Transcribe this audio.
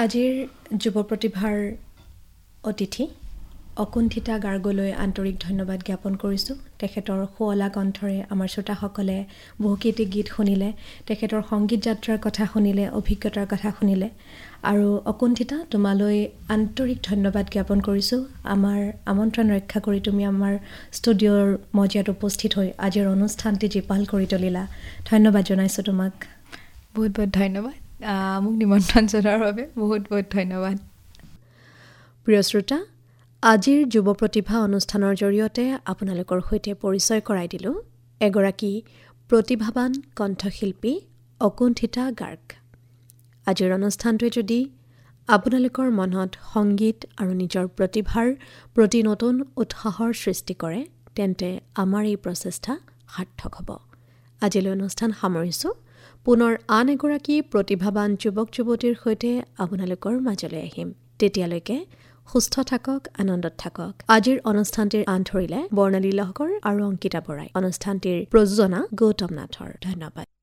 আজিৰ যুৱ প্ৰতিভাৰ অতিথি অকুণ্ঠিতা গাৰ্গলৈ আন্তৰিক ধন্যবাদ জ্ঞাপন কৰিছোঁ। তেখেতৰ শুৱলা কণ্ঠৰে আমাৰ শ্ৰোতাসকলে বহুকেইটি গীত শুনিলে, তেখেতৰ সংগীত যাত্ৰাৰ কথা শুনিলে, অভিজ্ঞতাৰ কথা শুনিলে। আৰু অকুণ্ঠিতা, তোমালৈ আন্তৰিক ধন্যবাদ জ্ঞাপন কৰিছোঁ। আমাৰ আমন্ত্ৰণ ৰক্ষা কৰি তুমি আমাৰ ষ্টুডিঅ'ৰ মজিয়াত উপস্থিত হৈ আজিৰ অনুষ্ঠানটি জীপাল কৰি তুলিলা। ধন্যবাদ জনাইছোঁ তোমাক। বহুত বহুত ধন্যবাদ মোক নিমন্ত্ৰণ জনোৱাৰ বাবে। বহুত বহুত ধন্যবাদ। প্ৰিয় শ্ৰোতা, আজিৰ যুৱ প্ৰতিভা অনুষ্ঠানৰ জৰিয়তে আপোনালোকৰ সৈতে পৰিচয় কৰাই দিলোঁ এগৰাকী প্ৰতিভাৱান কণ্ঠশিল্পী অকুণ্ঠিতা গাৰ্গ। আজিৰ অনুষ্ঠানটোৱে যদি আপোনালোকৰ মনত সংগীত আৰু নিজৰ প্ৰতিভাৰ প্ৰতি নতুন উৎসাহৰ সৃষ্টি কৰে, তেন্তে আমাৰ এই প্ৰচেষ্টা সাৰ্থক হ'ব। আজিলৈ অনুষ্ঠান সামৰিছোঁ। পুনৰ আন এগৰাকী প্ৰতিভাৱান যুৱক যুৱতীৰ সৈতে আপোনালোকৰ মাজলৈ আহিম। তেতিয়ালৈকে সুস্থ থাকক, আনন্দত থাকক। আজিৰ অনুষ্ঠানটিৰ আন ধৰিলে বৰ্ণালী লহকৰ আৰু অংকিতা বৰাই। অনুষ্ঠানটিৰ প্ৰযোজনা গৌতম নাথৰ। ধন্যবাদ।